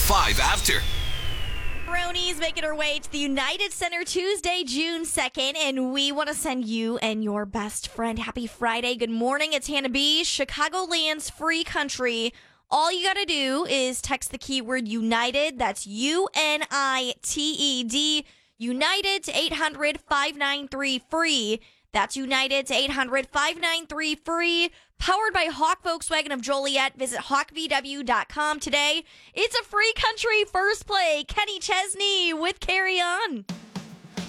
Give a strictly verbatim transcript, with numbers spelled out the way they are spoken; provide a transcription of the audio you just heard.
five after. Roni's making her way to the United Center Tuesday, June second, and we want to send you and your best friend happy Friday. Good morning. It's Hannah B. Chicagoland's free country. All you got to do is text the keyword United. That's U N I T E D. United to eight hundred, five nine three, free. That's United to eight hundred, five nine three, free. Powered by Hawk Volkswagen of Joliet. Visit hawk v w dot com today. It's a free country first play. Kenny Chesney with Carry On.